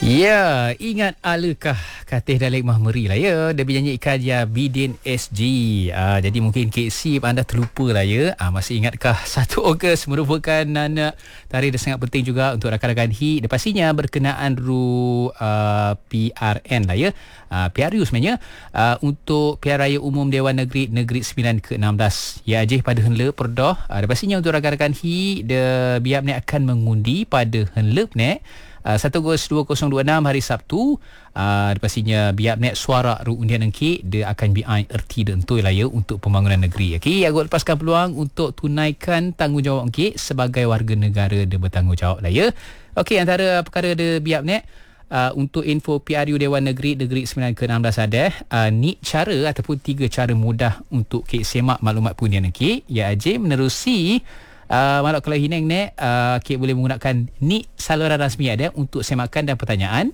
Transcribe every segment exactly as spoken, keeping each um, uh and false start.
Ya, ingat alakah Katih Dalek Mahmeri lah ya. Dia menyanyikan ya Bidin S G. Uh, jadi mungkin Kek Sip anda terlupa lah ya. Uh, masih ingatkah satu Ogos merupakan anak tarikh yang sangat penting juga untuk rakan-rakan H I. Dia pastinya berkenaan ru uh, P R N lah ya. Uh, P R U sebenarnya uh, untuk Pilihan Raya Umum Dewan Negeri Negeri sembilan ke enam belas. Ya ajih pada henla perdah. Uh, dia pastinya untuk rakan-rakan H I, dia biar ni akan mengundi pada henla ni. Uh, satu Ogos dua ribu dua puluh enam hari Sabtu. Uh, pastinya biar net suara ru undian engki dia akan B I erti dan entui lah ya untuk pembangunan negeri. Okey, aku lepaskan peluang untuk tunaikan tanggungjawab engki sebagai warga negara dia bertanggungjawab lah ya. Okey, antara perkara dia biar net Uh, untuk info P R U Dewan Negeri Negeri sembilan ke enam belas ada uh, ni cara ataupun tiga cara mudah untuk Kek semak maklumat pundian engki. Ya aje menerusi Uh, maklum kalau hineng ni uh, Kek boleh menggunakan ni saluran rasmi ada untuk semakan dan pertanyaan.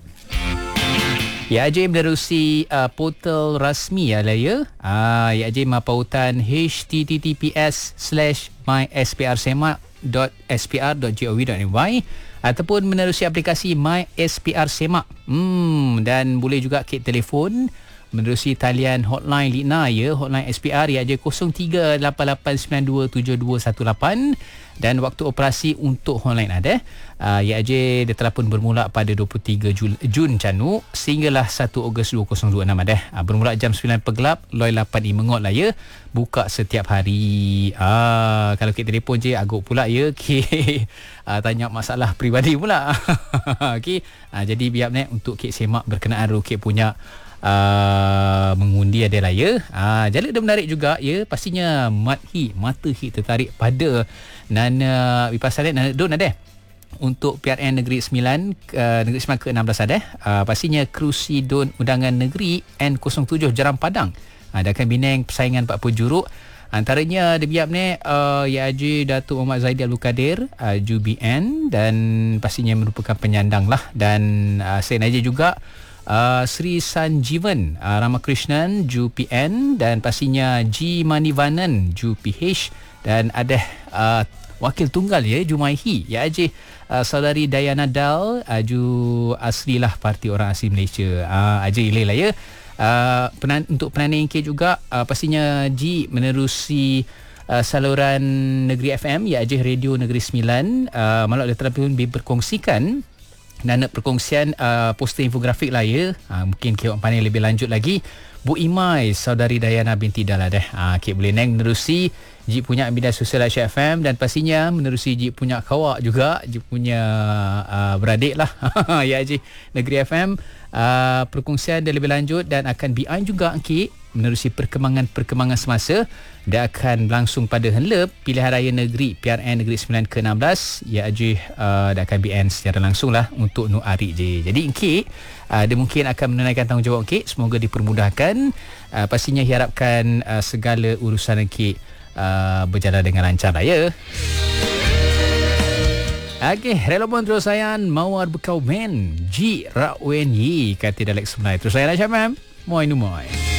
Ya aje menerusi uh, portal rasmi ya lah ya. Uh, ya aje mapautan h t t p s slash my s p r semak dot s p r dot gov dot m y ataupun menerusi aplikasi My S P R Semak. Hmm, dan boleh juga Kek telefon menerusi talian hotline Lina ya, hotline S P R ya je kosong tiga lapan lapan sembilan dua tujuh dua satu lapan dan waktu operasi untuk hotline ada uh, ya je dia telah pun bermula pada dua puluh tiga Jun canu sehinggalah satu Ogos dua ribu dua puluh enam ada uh, bermula jam sembilan pegelap loi lapan i mengot lah ya, buka setiap hari. Ah, kalau Kek telefon je agak pula ya Kek uh, tanya masalah peribadi pula. Okey, uh, jadi biar ni untuk Kek semak berkenaan ru Kek punya Uh, mengundi adalah ya. Uh, jala dia menarik juga ya. Pastinya mathi mata hi tertarik pada Nana Vipassana Nana Don ada untuk P R N Negeri sembilan uh, Negeri sembilan ke enam belas ada. Uh, pastinya kerusi Don Undangan Negeri N kosong tujuh Jeram Padang. Uh, dia akan bineng persaingan empat puluh juruk. Antaranya dia biap ni uh, Ya Haji Datuk Muhammad Zaidi Abdul Kadir uh, J U B N dan pastinya merupakan penyandang lah. Dan uh, saya Najib juga Uh, Sri Sanjivan uh, Ramakrishnan J U P N dan pastinya G Manivanan J U P H dan ada uh, wakil tunggal ya Jumaihi ya aje uh, saudari Dayana Dal uh, Ju asli lah Parti Orang Asli Malaysia uh, aje ilai lah ya. Uh, penan, untuk penaning K juga uh, pastinya G menerusi uh, saluran Negeri F M ya aje Radio Negeri sembilan uh, malah dia telah pun berkongsikan dan nak perkongsian uh, poster infografik lah ya. Uh, mungkin Kek pandai lebih lanjut lagi. Bu Imai, saudari Dayana binti Dala dah. Uh, Kek boleh neng menerusi Jip punya bidang sosial Aisyah F M dan pastinya menerusi Jip punya kawak juga, Jip punya uh, beradik lah. Ya Haji Negeri F M. Uh, perkongsian dia lebih lanjut dan akan B I juga Kek menerusi perkembangan-perkembangan semasa. Dia akan berlangsung pada henla Pilihan Raya Negeri P R N Negeri sembilan ke enam belas. Ya Haji uh, dia akan B N secara langsung lah untuk Nu Arik je. Jadi Kek uh, dia mungkin akan menunaikan tanggungjawab Kek. Semoga dipermudahkan. Uh, pastinya harapkan uh, segala urusan Kek uh, berjalan dengan lancar lah ya. Okey, relevan terus sayan Mawar Bekau Men Ji Rakwen Yi Katih Dalek Semulai. Terus saya Aisyah Mam. Moi nu moi.